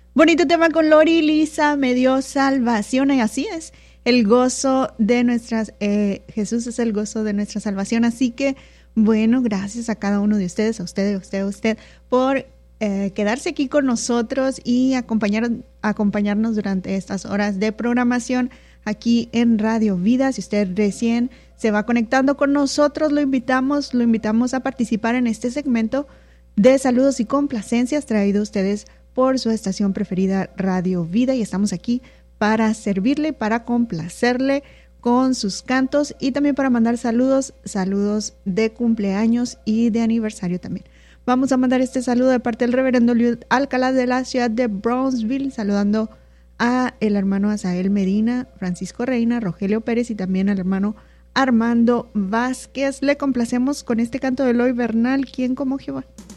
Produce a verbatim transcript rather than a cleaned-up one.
Bonito tema con Lori Lisa, me dio salvación, y así es, el gozo de nuestras, eh, Jesús es el gozo de nuestra salvación, así que, bueno, gracias a cada uno de ustedes, a usted, a usted, a usted, por eh, quedarse aquí con nosotros y acompañar, acompañarnos durante estas horas de programación aquí en Radio Vida. Si usted recién se va conectando con nosotros, lo invitamos, lo invitamos a participar en este segmento de saludos y complacencias traído a ustedes por su estación preferida Radio Vida, y estamos aquí para servirle, para complacerle con sus cantos y también para mandar saludos, saludos de cumpleaños y de aniversario también. Vamos a mandar este saludo de parte del reverendo Luis Alcalá de la ciudad de Brownsville, saludando a el hermano Asael Medina, Francisco Reina, Rogelio Pérez y también al hermano Armando Vázquez. Le complacemos con este canto de Eloy Bernal, ¿Quién como Jehová?